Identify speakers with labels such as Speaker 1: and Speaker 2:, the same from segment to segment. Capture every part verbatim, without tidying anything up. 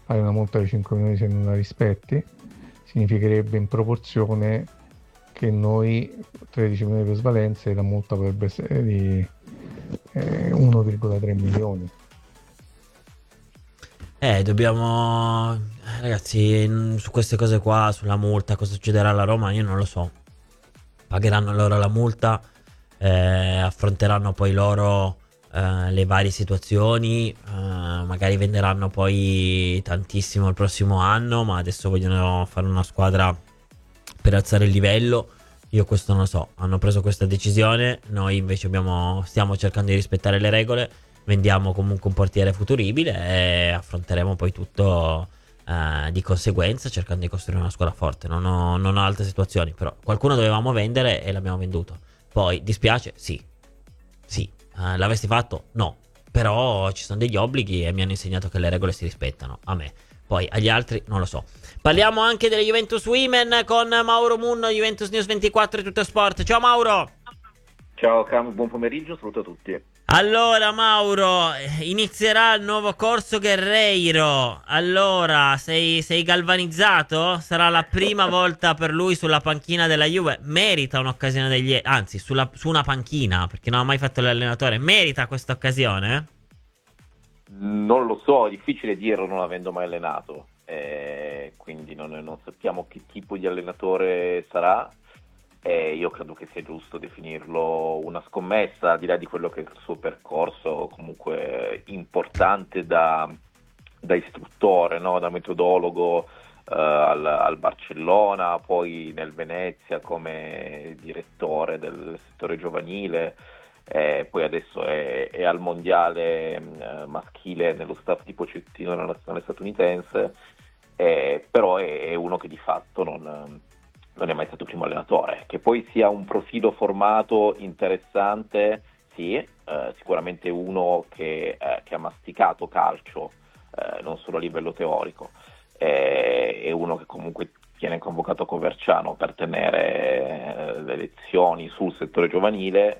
Speaker 1: hai una multa di cinque milioni se non la rispetti, significherebbe in proporzione che noi tredici milioni di plusvalenze e la multa potrebbe essere di eh, uno virgola tre milioni.
Speaker 2: Eh, dobbiamo... eh, Ragazzi, mm, su queste cose qua, sulla multa, cosa succederà alla Roma, io non lo so. Pagheranno loro la multa, eh, affronteranno poi loro eh, le varie situazioni, eh, magari venderanno poi tantissimo il prossimo anno, ma adesso vogliono fare una squadra per alzare il livello. Io questo non lo so, hanno preso questa decisione, noi invece abbiamo, stiamo cercando di rispettare le regole, vendiamo comunque un portiere futuribile e affronteremo poi tutto eh, di conseguenza cercando di costruire una squadra forte. Non ho, non ho altre situazioni, però qualcuno dovevamo vendere e l'abbiamo venduto. Poi dispiace? Sì, sì. Eh, l'avresti fatto? No. Però ci sono degli obblighi e mi hanno insegnato che le regole si rispettano. A me. Poi agli altri non lo so. Parliamo anche delle Juventus Women con Mauro Munno, Juventus News ventiquattro e Tutto Sport. Ciao Mauro!
Speaker 3: Ciao Cam, buon pomeriggio, saluto a tutti.
Speaker 2: Allora Mauro, inizierà il nuovo corso Guerreiro. Allora, sei, sei galvanizzato? Sarà la prima volta per lui sulla panchina della Juve. Merita un'occasione degli... Anzi, sulla, su una panchina, perché non ha mai fatto l'allenatore. Merita questa occasione?
Speaker 3: Non lo so, è difficile dirlo non avendo mai allenato, eh, quindi non, non sappiamo che tipo di allenatore sarà. Eh, io credo che sia giusto definirlo una scommessa, al di là di quello che è il suo percorso, comunque importante da, da istruttore, no? Da metodologo eh, al, al Barcellona, poi nel Venezia come direttore del settore giovanile. Eh, poi adesso è, è al mondiale eh, maschile nello staff di Pochettino nella nazionale statunitense, eh, però è, è uno che di fatto non, non è mai stato primo allenatore. Che poi sia un profilo formato interessante, sì, eh, sicuramente uno che, eh, che ha masticato calcio, eh, non solo a livello teorico, eh, è uno che comunque viene convocato a Coverciano per tenere eh, le lezioni sul settore giovanile.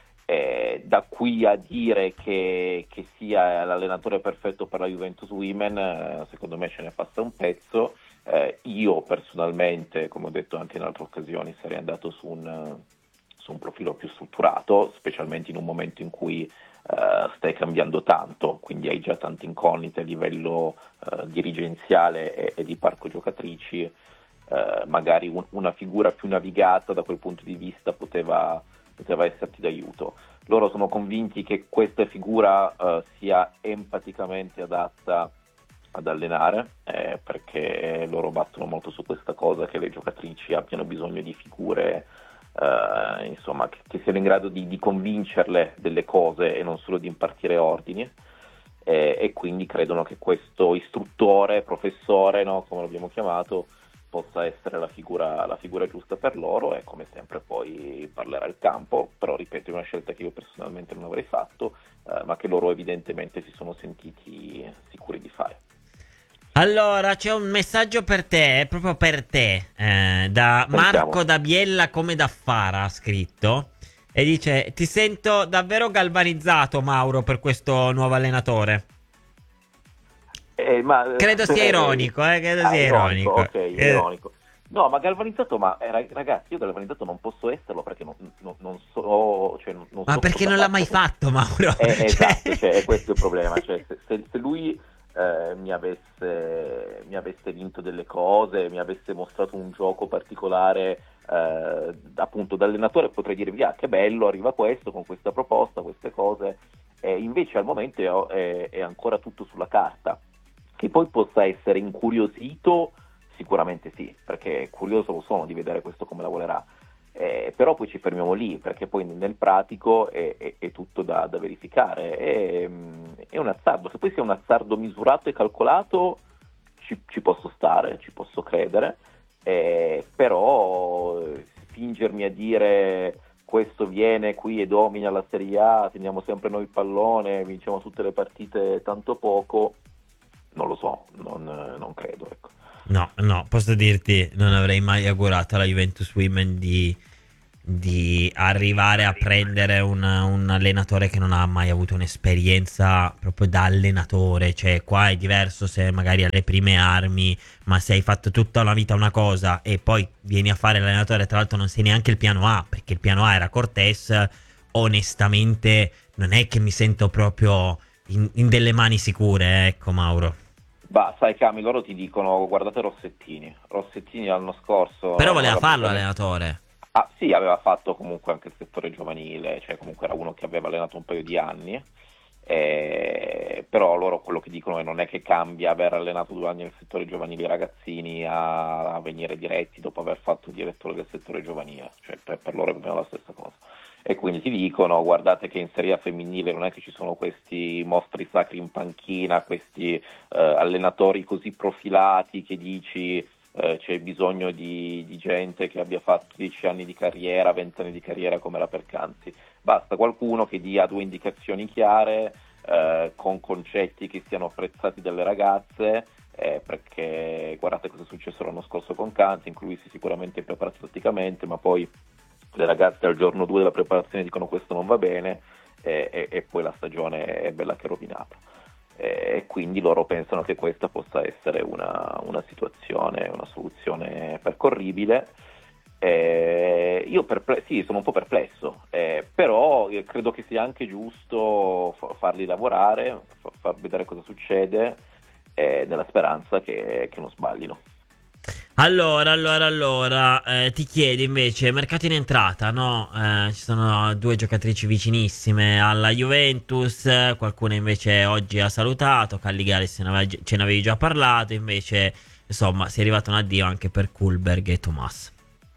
Speaker 3: Eh, da qui a dire che, che sia l'allenatore perfetto per la Juventus Women, eh, secondo me ce ne passa un pezzo. Eh, io personalmente, come ho detto anche in altre occasioni, sarei andato su un, su un profilo più strutturato, specialmente in un momento in cui eh, stai cambiando tanto, quindi hai già tante incognite a livello eh, dirigenziale e, e di parco giocatrici. Eh, magari un, una figura più navigata da quel punto di vista poteva poteva esserti d'aiuto. Loro sono convinti che questa figura uh, sia empaticamente adatta ad allenare, eh, perché loro battono molto su questa cosa, che le giocatrici abbiano bisogno di figure uh, insomma, che, che siano in grado di, di convincerle delle cose e non solo di impartire ordini, eh, e quindi credono che questo istruttore, professore, no, come l'abbiamo chiamato, possa essere la figura, la figura giusta per loro, e come sempre poi parlerà il campo. Però ripeto, è una scelta che io personalmente non avrei fatto, eh, ma che loro evidentemente si sono sentiti sicuri di fare.
Speaker 2: Allora, c'è un messaggio per te, proprio per te, eh, da
Speaker 3: Sentiamo.
Speaker 2: Marco da Biella come da Fara, ha scritto, e dice: ti sento davvero galvanizzato, Mauro, per questo nuovo allenatore.
Speaker 3: Eh, ma,
Speaker 2: Credo sia
Speaker 3: eh,
Speaker 2: ironico, eh, credo
Speaker 3: ah,
Speaker 2: sia
Speaker 3: ironico,
Speaker 2: ironico.
Speaker 3: ok,
Speaker 2: Eh,
Speaker 3: ironico. No, ma galvanizzato, ma eh, rag- ragazzi, io galvanizzato non posso esserlo perché non, non- non so, cioè, non, non
Speaker 2: ma
Speaker 3: so
Speaker 2: perché
Speaker 3: cosa
Speaker 2: non l'ha mai
Speaker 3: faccia.
Speaker 2: fatto, Mauro?
Speaker 3: Eh,
Speaker 2: Cioè...
Speaker 3: esatto, cioè, è questo il problema. Cioè, se, se- se lui eh, mi avesse, mi avesse vinto delle cose, mi avesse mostrato un gioco particolare, eh, appunto da allenatore, potrei dirvi: ah, che bello, arriva questo con questa proposta, queste cose. Eh, invece al momento è, è ancora tutto sulla carta. Che poi possa essere incuriosito, sicuramente sì, perché curioso lo sono di vedere questo come lavorerà. Eh, però poi ci fermiamo lì, perché poi nel pratico è, è- è tutto da, da verificare. È, è un azzardo. Che poi sia un azzardo misurato e calcolato, ci, ci posso stare, ci posso credere, eh, però eh, spingermi a dire: questo viene qui e domina la Serie A, teniamo sempre noi il pallone, vinciamo tutte le partite tanto poco, non lo so, non, non credo, ecco.
Speaker 2: No, no, posso dirti, non avrei mai augurato alla Juventus Women di di arrivare a prendere un, un allenatore che non ha mai avuto un'esperienza proprio da allenatore. Cioè qua è diverso se magari alle prime armi, ma se hai fatto tutta una vita una cosa e poi vieni a fare l'allenatore, tra l'altro non sei neanche il piano A, perché il piano A era Cortés. Onestamente non è che mi sento proprio in, in delle mani sicure, ecco Mauro.
Speaker 3: Bah, sai Cami, loro ti dicono guardate Rossettini. Rossettini l'anno scorso
Speaker 2: Però
Speaker 3: non
Speaker 2: voleva
Speaker 3: aveva
Speaker 2: farlo
Speaker 3: bisogno.
Speaker 2: allenatore.
Speaker 3: Ah sì, aveva fatto comunque anche il settore giovanile, cioè comunque era uno che aveva allenato un paio di anni, eh, però loro quello che dicono è non è che cambia aver allenato due anni nel settore giovanile i ragazzini a, a venire diretti dopo aver fatto il direttore del settore giovanile, cioè per, per loro è più o meno la stessa cosa. E quindi ti dicono guardate che in Serie A femminile non è che ci sono questi mostri sacri in panchina, questi eh, allenatori così profilati che dici eh, c'è bisogno di, di gente che abbia fatto dieci anni di carriera, venti anni di carriera come la Percanzi. Basta qualcuno che dia due indicazioni chiare, eh, con concetti che siano apprezzati dalle ragazze, eh, perché guardate cosa è successo l'anno scorso con Canzi, in cui lui si sicuramente è preparato tatticamente, ma poi le ragazze al giorno due della preparazione dicono questo non va bene, eh, e, e poi la stagione è bella che è rovinata. E quindi loro pensano che questa possa essere una, una situazione, una soluzione percorribile. Eh, io perple- sì, sono un po' perplesso, eh, però io credo che sia anche giusto fa- farli lavorare, fa- far vedere cosa succede, eh, nella speranza che, che non sbaglino.
Speaker 2: Allora, allora, allora, eh, ti chiedo invece, mercato in entrata, no? Eh, ci sono due giocatrici vicinissime alla Juventus, eh, qualcuna invece oggi ha salutato, Calligari se ne aveva gi- ce ne avevi già parlato, invece, insomma, si è arrivato un addio anche per Kulberg e Tomas.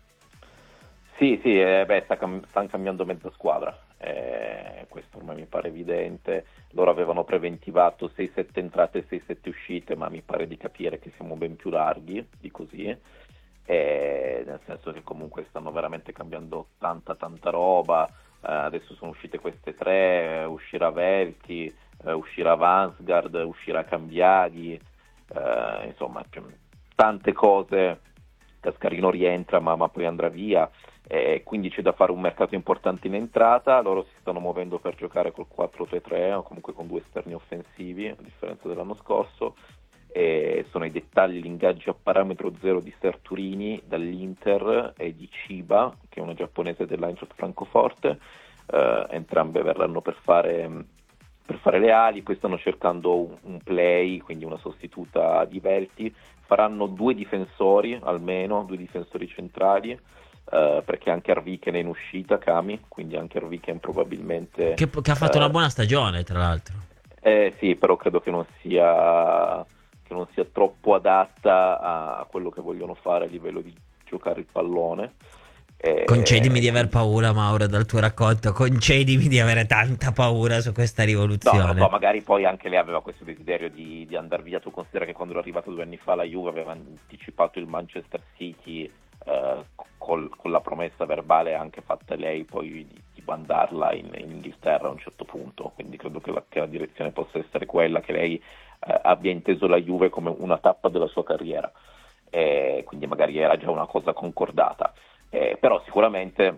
Speaker 3: Sì, sì, eh, beh, sta cam- stanno cambiando mezza squadra, eh, questo ormai mi pare evidente. Loro avevano preventivato sei sette entrate e sei sette uscite, ma mi pare di capire che siamo ben più larghi di così, eh, nel senso che comunque stanno veramente cambiando tanta tanta roba. Eh, adesso sono uscite queste tre, eh, uscirà Velti, eh, uscirà Vansgard, uscirà Cambiaghi, eh, insomma, cioè, tante cose. Cascarino rientra ma, ma poi andrà via, eh, quindi c'è da fare un mercato importante in entrata. Loro si stanno muovendo per giocare col quattro tre tre o comunque con due esterni offensivi a differenza dell'anno scorso, e sono i dettagli, gli ingaggi a parametro zero di Serturini dall'Inter e di Chiba, che è una giapponese dell'Eintracht Francoforte. Eh, entrambe verranno per fare per fare le ali, poi stanno cercando un, un play, quindi una sostituta di Velti. Faranno due difensori almeno, due difensori centrali, eh, perché anche Arviken è in uscita, Kami, quindi anche Arviken probabilmente...
Speaker 2: Che, che ha fatto una
Speaker 3: eh,
Speaker 2: buona stagione, tra l'altro.
Speaker 3: eh, sì, però credo che non sia, che non sia troppo adatta a quello che vogliono fare a livello di giocare il pallone.
Speaker 2: Concedimi
Speaker 3: Eh,
Speaker 2: di aver
Speaker 3: quindi-
Speaker 2: paura, Mauro, dal tuo racconto. Concedimi di avere tanta paura su questa
Speaker 3: No, non lo so,
Speaker 2: rivoluzione.
Speaker 3: magari poi anche lei aveva questo desiderio di, di andare via. Tu considera che quando era arrivato due anni fa la Juve aveva anticipato il Manchester City, eh, col- con la promessa verbale anche fatta lei poi di, di mandarla in, in Inghilterra a un certo punto. Quindi credo che la, che la direzione possa essere quella, che lei eh, abbia inteso la Juve come una tappa della sua carriera. Eh, quindi magari era già una cosa concordata. Eh, però sicuramente...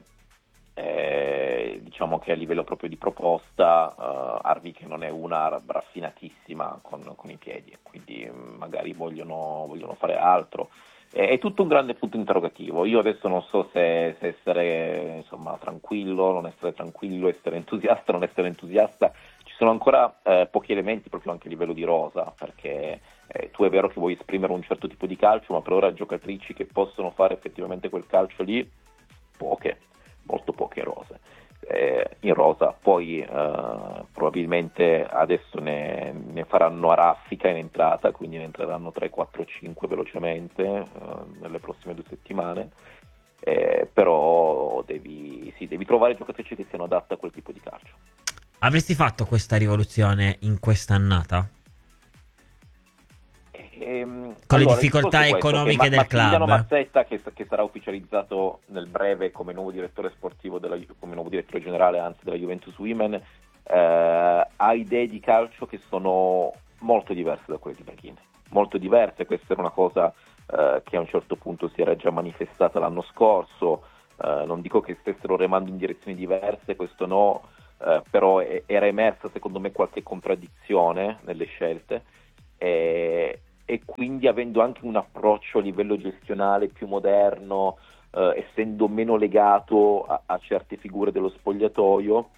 Speaker 3: Eh, diciamo che a livello proprio di proposta, uh, Arvi che non è una raffinatissima con, con i piedi, quindi mh, magari vogliono, vogliono fare altro. Eh, è tutto un grande punto interrogativo. Io adesso non so se, se essere insomma tranquillo, non essere tranquillo, essere entusiasta, non essere entusiasta. Ci sono ancora eh, pochi elementi proprio anche a livello di rosa, perché eh, tu è vero che vuoi esprimere un certo tipo di calcio, ma per ora giocatrici che possono fare effettivamente quel calcio lì, poche, molto poche rose. Eh, in rosa, poi eh, probabilmente adesso ne, ne faranno a raffica in entrata, quindi ne entreranno tre, quattro, cinque velocemente eh, nelle prossime due settimane, eh, però devi, sì, devi trovare giocatrici che siano adatte a quel tipo di calcio.
Speaker 2: Avresti fatto questa rivoluzione in quest'annata?
Speaker 3: Ehm,
Speaker 2: Con le
Speaker 3: allora, il discorso
Speaker 2: difficoltà
Speaker 3: è questo, che
Speaker 2: economiche
Speaker 3: Ma-
Speaker 2: del
Speaker 3: Massimiliano
Speaker 2: club?
Speaker 3: Mazzetta, che, che sarà ufficializzato nel breve come nuovo direttore sportivo, della, Ju- come nuovo direttore generale anzi della Juventus Women, eh, ha idee di calcio che sono molto diverse da quelle di Berghin, molto diverse. Questa era una cosa eh, che a un certo punto si era già manifestata l'anno scorso. Uh, non dico che stessero remando in direzioni diverse, questo no, uh, però è, era emersa secondo me qualche contraddizione nelle scelte e, e quindi avendo anche un approccio a livello gestionale più moderno, uh, essendo meno legato a, a certe figure dello spogliatoio,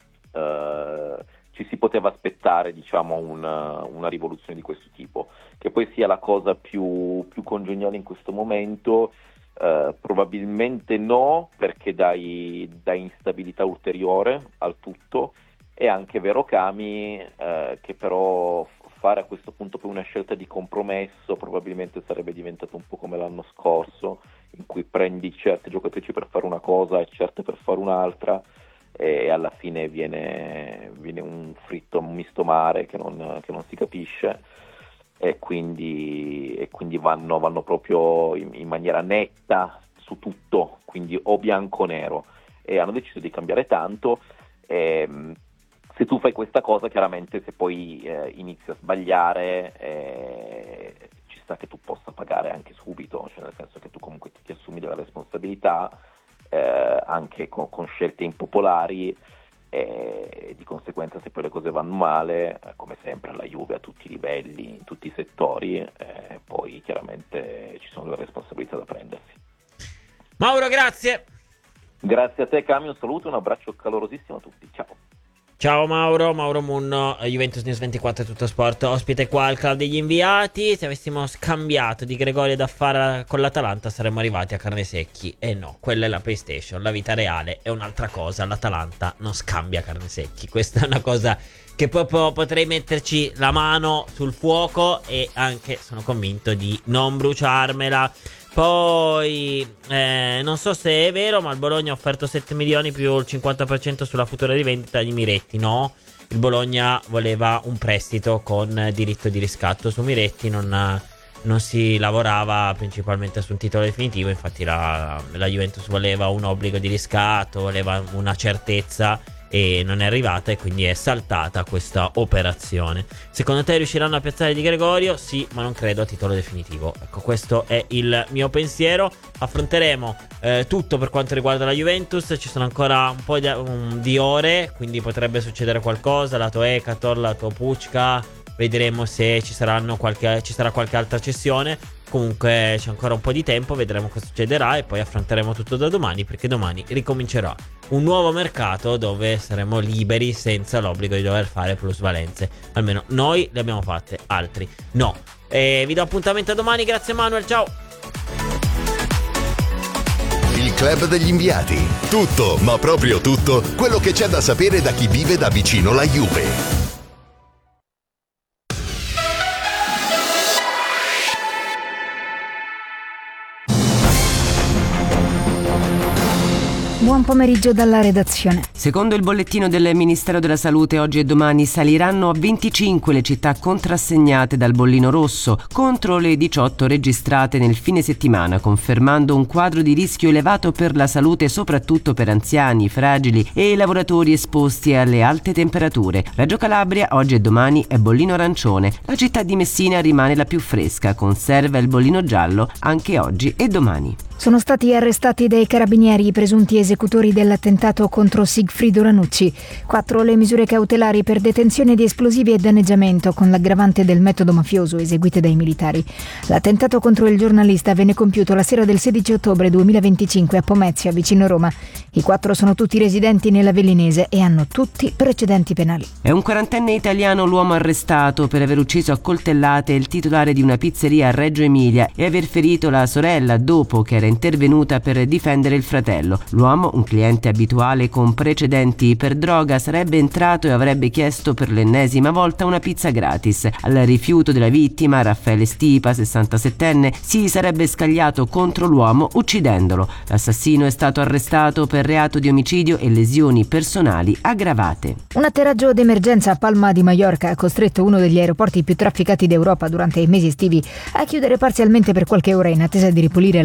Speaker 3: uh, ci si poteva aspettare, diciamo, una, una rivoluzione di questo tipo. Che poi sia la cosa più, più congeniale in questo momento, Uh, probabilmente no, perché dai, dai instabilità ulteriore al tutto. È anche vero, Cami, uh, che però fare a questo punto poi una scelta di compromesso probabilmente sarebbe diventato un po' come l'anno scorso, in cui prendi certe giocatrici per fare una cosa e certe per fare un'altra, e alla fine viene, viene un fritto, un misto mare che non, che non si capisce. E quindi, e quindi vanno, vanno proprio in, in maniera netta su tutto, quindi o bianco o nero, e hanno deciso di cambiare tanto. E, se tu fai questa cosa, chiaramente se poi eh, inizi a sbagliare, eh, ci sta che tu possa pagare anche subito, cioè nel senso che tu comunque ti, ti assumi della responsabilità eh, anche con, con scelte impopolari. E di conseguenza, se poi le cose vanno male, come sempre alla Juve a tutti i livelli, in tutti i settori, eh, poi chiaramente ci sono delle responsabilità da prendersi.
Speaker 2: Mauro, grazie.
Speaker 3: Grazie a te, Cami, un saluto e un abbraccio calorosissimo a tutti, ciao.
Speaker 2: Ciao Mauro, Mauro Munno, Juventus News ventiquattro Tutto Sport, ospite qua al Club degli Inviati. Se avessimo scambiato Di Gregorio da fare con l'Atalanta saremmo arrivati a carne secchi. E no, quella è la PlayStation, la vita reale è un'altra cosa. L'Atalanta non scambia carne secchi. Questa è una cosa che proprio potrei metterci la mano sul fuoco e anche sono convinto di non bruciarmela. Poi eh, non so se è vero, ma il Bologna ha offerto sette milioni più il cinquanta per cento sulla futura rivendita di Miretti. No, il Bologna voleva un prestito con diritto di riscatto. Su Miretti non, non si lavorava principalmente su un titolo definitivo. Infatti la, la Juventus voleva un obbligo di riscatto, voleva una certezza e non è arrivata, e quindi è saltata questa operazione. Secondo te riusciranno a piazzare Di Gregorio? Sì, ma non credo a titolo definitivo. Ecco, questo è il mio pensiero. Affronteremo eh, tutto per quanto riguarda la Juventus. Ci sono ancora un po' di, um, di ore, quindi potrebbe succedere qualcosa. Lato Ekator, lato Pucca, vedremo se ci saranno qualche, ci sarà qualche altra cessione. Comunque c'è ancora un po' di tempo, vedremo cosa succederà e poi affronteremo tutto da domani, perché domani ricomincerà un nuovo mercato dove saremo liberi senza l'obbligo di dover fare plusvalenze. Almeno noi le abbiamo fatte, altri no. E vi do appuntamento a domani, grazie Manuel, ciao.
Speaker 4: Il Club degli Inviati. Tutto, ma proprio tutto, quello che c'è da sapere da chi vive da vicino la Juve.
Speaker 5: Buon pomeriggio dalla redazione.
Speaker 6: Secondo il bollettino del Ministero della Salute, oggi e domani saliranno a venticinque le città contrassegnate dal bollino rosso, contro le diciotto registrate nel fine settimana, confermando un quadro di rischio elevato per la salute, soprattutto per anziani, fragili e lavoratori esposti alle alte temperature. Reggio Calabria, oggi e domani, è bollino arancione. La città di Messina rimane la più fresca, conserva il bollino giallo anche oggi e domani.
Speaker 5: Sono stati arrestati dai carabinieri i presunti esecutori dell'attentato contro Sigfrido Ranucci. Quattro le misure cautelari per detenzione di esplosivi e danneggiamento con l'aggravante del metodo mafioso eseguite dai militari. L'attentato contro il giornalista venne compiuto la sera del sedici ottobre duemilaventicinque a Pomezia, vicino Roma. I quattro sono tutti residenti nella Vellinese e hanno tutti precedenti penali.
Speaker 6: È un quarantenne italiano l'uomo arrestato per aver ucciso a coltellate il titolare di una pizzeria a Reggio Emilia e aver ferito la sorella dopo che era intervenuta per difendere il fratello. L'uomo, un cliente abituale con precedenti per droga, sarebbe entrato e avrebbe chiesto per l'ennesima volta una pizza gratis. Al rifiuto della vittima, Raffaele Stipa, sessantasettenne, si sarebbe scagliato contro l'uomo uccidendolo. L'assassino è stato arrestato per reato di omicidio e lesioni personali aggravate.
Speaker 5: Un atterraggio d'emergenza a Palma di Mallorca ha costretto uno degli aeroporti più trafficati d'Europa durante i mesi estivi a chiudere parzialmente per qualche ora in attesa di ripulire la pista dai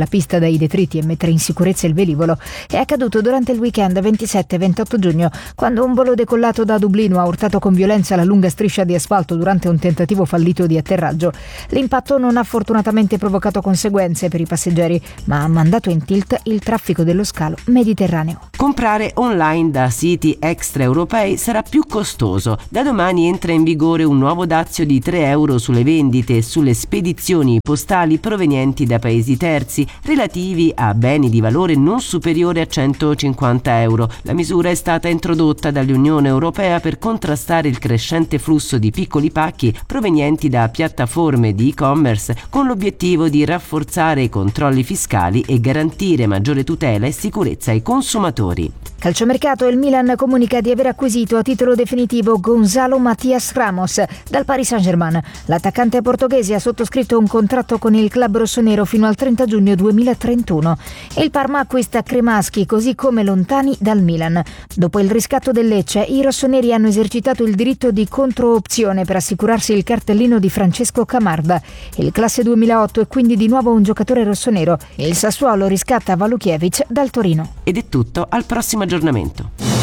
Speaker 5: i detriti e mettere in sicurezza il velivolo è accaduto durante il weekend ventisette ventotto giugno, quando un volo decollato da Dublino ha urtato con violenza la lunga striscia di asfalto durante un tentativo fallito di atterraggio. L'impatto non ha fortunatamente provocato conseguenze per i passeggeri, ma ha mandato in tilt il traffico dello scalo mediterraneo.
Speaker 6: Comprare online da siti extraeuropei sarà più costoso. Da domani entra in vigore un nuovo dazio di tre euro sulle vendite e sulle spedizioni postali provenienti da paesi terzi relativi a beni di valore non superiore a centocinquanta euro. La misura è stata introdotta dall'Unione Europea per contrastare il crescente flusso di piccoli pacchi provenienti da piattaforme di e-commerce, con l'obiettivo di rafforzare i controlli fiscali e garantire maggiore tutela e sicurezza ai consumatori.
Speaker 5: Calciomercato, il Milan comunica di aver acquisito a titolo definitivo Gonzalo Matias Ramos dal Paris Saint-Germain. L'attaccante portoghese ha sottoscritto un contratto con il club rossonero fino al trenta giugno duemilatrentuno. Il Parma acquista Cremaschi, così come Lontani dal Milan. Dopo il riscatto del Lecce, i rossoneri hanno esercitato il diritto di controopzione per assicurarsi il cartellino di Francesco Camarda. Il classe duemilaotto è quindi di nuovo un giocatore rossonero. Il Sassuolo riscatta Walukiewicz dal Torino.
Speaker 6: Ed è tutto, al prossimo aggiornamento.